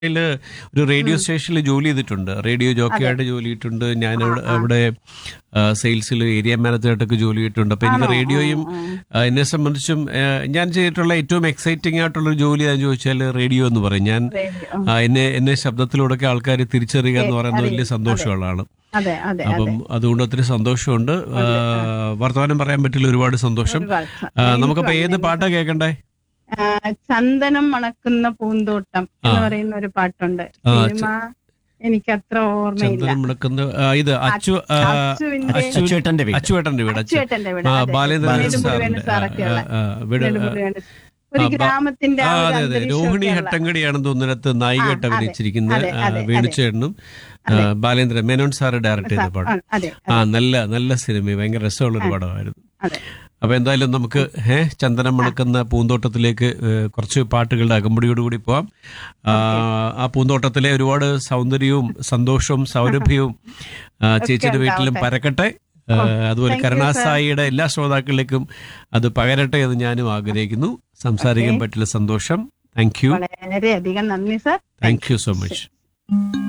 ല് ഒരു റേഡിയോ സ്റ്റേഷനിൽ ജോലി ചെയ്തിട്ടുണ്ട്. റേഡിയോ ജോക്കിയായിട്ട് ജോലി ചെയ്തിട്ടുണ്ട്. ഞാൻ അവിടെ സെയിൽസിൽ ഏരിയ മാനേജറായിട്ടൊക്കെ ജോലി ചെയ്തിട്ടുണ്ട്. അപ്പൊ എനിക്ക് റേഡിയോയും എന്നെ സംബന്ധിച്ചും ഞാൻ ചെയ്തിട്ടുള്ള ഏറ്റവും എക്സൈറ്റിംഗ് ആയിട്ടുള്ള ഒരു ജോലി എന്ന് ചോദിച്ചാൽ റേഡിയോ എന്ന് പറയും. ഞാൻ എന്നെ ശബ്ദത്തിലൂടെയൊക്കെ ആൾക്കാർ തിരിച്ചറിയുക എന്ന് പറയുന്നത് വലിയ സന്തോഷമുള്ളതാണ്. അപ്പം അതുകൊണ്ട് ഒത്തിരി സന്തോഷമുണ്ട്. വർത്തമാനം പറയാൻ പറ്റില്ല, ഒരുപാട് സന്തോഷം. നമുക്കപ്പോ ഏത് പാട്ടാ കേൾക്കണ്ടേ? ചന്ദനം മണക്കുന്ന പൂന്തോട്ടം എന്ന് പറയുന്ന ഒരു പാട്ടുണ്ട്. സിനിമ എനിക്കത്ര ഓർമ്മയില്ല. ചന്ദനം മുടക്കുന്ന ഇത് അച്ചുവേട്ടന്റെ വീട്. അച്ചുവേട്ടന്റെ വീട്. അച്ചുവേട്ടന്റെ വീട്. ബാലേന്ദ്രൻ വീട്. ഒരു ഗ്രാമത്തിന്റെ ആ ഒരു അതെ അന്തരീക്ഷമൊക്കെ രോഹിണി ഉള്ള. ഹട്ടങ്കടിയാണ് തോന്നുന്നത് നായികയായിട്ട് അഭിനയിച്ചിരിക്കുന്ന വേണുചേട്ടനും ബാലേന്ദ്രൻ മേനോൻ സാറ് ഡയറക്ട് ചെയ്ത പാട്ട്. നല്ല സിനിമ, ഭയങ്കര രസമുള്ള ഒരു പടമായിരുന്നു. അപ്പൊ എന്തായാലും നമുക്ക് ചന്ദനം മണക്കുന്ന പൂന്തോട്ടത്തിലേക്ക് കുറച്ച് പാട്ടുകളുടെ അകമ്പടിയോടുകൂടി പോവാം. ആ പൂന്തോട്ടത്തിലെ ഒരുപാട് സൗന്ദര്യവും സന്തോഷവും സൗരഭ്യവും ചേച്ചിയുടെ വീട്ടിലും പരക്കട്ടെ. അതുപോലെ കരുണാസായിയുടെ എല്ലാ ശ്രോതാക്കളിലേക്കും അത് പകരട്ടെ എന്ന് ഞാനും ആഗ്രഹിക്കുന്നു. സംസാരിക്കാൻ പറ്റില്ല, സന്തോഷം. Thank you. വളരെയധികം നന്ദി sir. Thank you so much.